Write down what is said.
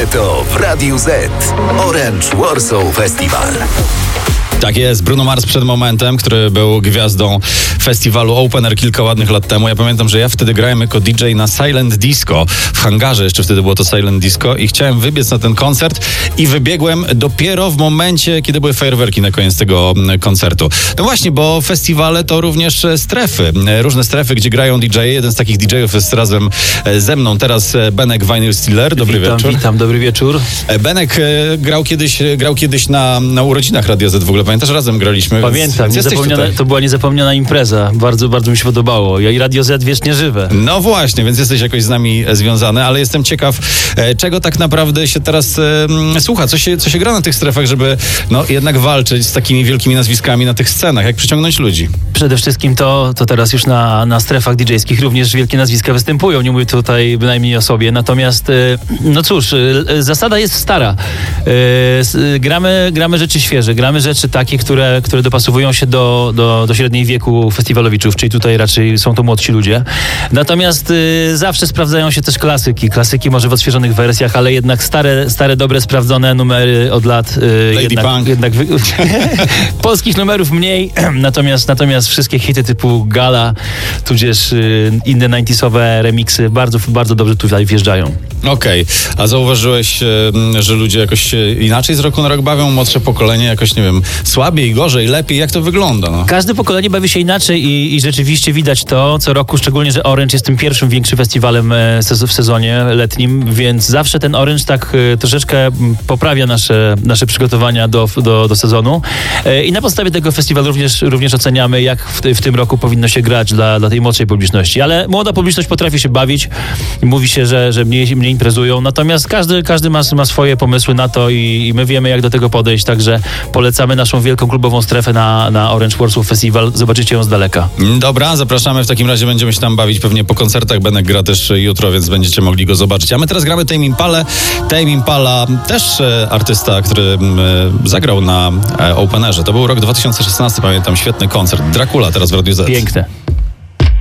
to w Radiu Z. Orange Warsaw Festival. Tak jest, Bruno Mars przed momentem, który był gwiazdą festiwalu Open Air kilka ładnych lat temu. Ja pamiętam, że ja wtedy grałem jako DJ na Silent Disco. W hangarze jeszcze wtedy było to Silent Disco i chciałem wybiec na ten koncert i wybiegłem dopiero w momencie, kiedy były fajerwerki na koniec tego koncertu. No właśnie, bo festiwale to również strefy. Różne strefy, gdzie grają DJ-e. Jeden z takich DJ-ów jest razem ze mną teraz Benek Vinyl Stealer. Dobry wieczór. Witam, dobry wieczór. Benek grał kiedyś na urodzinach Radia Z w ogóle. Pamiętasz, razem graliśmy. Pamiętam, to była niezapomniana impreza. Bardzo, bardzo mi się podobało. Ja i Radio Z wiecznie żywe. No właśnie, więc jesteś jakoś z nami związany, ale jestem ciekaw, czego tak naprawdę się teraz słucha, co się gra na tych strefach, żeby jednak walczyć z takimi wielkimi nazwiskami na tych scenach, jak przyciągnąć ludzi. Przede wszystkim to teraz już na strefach DJ-skich również wielkie nazwiska występują. Nie mówię tutaj bynajmniej o sobie. Natomiast, no cóż, zasada jest stara. Gramy rzeczy świeże, gramy rzeczy takie, które dopasowują się do średniej wieku festiwalowiczów, czyli tutaj raczej są to młodsi ludzie. Natomiast zawsze sprawdzają się też klasyki może w odświeżonych wersjach, ale jednak stare dobre, sprawdzone numery od lat. jednak polskich numerów mniej, natomiast wszystkie hity typu Gala, tudzież inne 90sowe remiksy bardzo, bardzo dobrze tutaj wjeżdżają. Okej. A zauważyłeś, że ludzie jakoś inaczej z roku na rok bawią? Młodsze pokolenie jakoś, nie wiem, słabiej, gorzej, lepiej? Jak to wygląda? No? Każde pokolenie bawi się inaczej i rzeczywiście widać to co roku, szczególnie, że Orange jest tym pierwszym większym festiwalem w sezonie letnim, więc zawsze ten Orange tak troszeczkę poprawia nasze przygotowania do sezonu. I na podstawie tego festiwalu również oceniamy, jak w tym roku powinno się grać dla tej młodszej publiczności. Ale młoda publiczność potrafi się bawić. Mówi się, że mniej imprezują. Natomiast każdy ma swoje pomysły na to i my wiemy, jak do tego podejść. Także polecamy naszą wielką klubową strefę na Orange Warsaw Festival. Zobaczycie ją z daleka. Dobra, zapraszamy. W takim razie będziemy się tam bawić pewnie po koncertach. Benek gra też jutro, więc będziecie mogli go zobaczyć. A my teraz gramy Tame Impalę. Tame Impala, też artysta, który zagrał na Open Airze. To był rok 2016, pamiętam. Świetny koncert. Dracula teraz w Radiu Z. Piękne.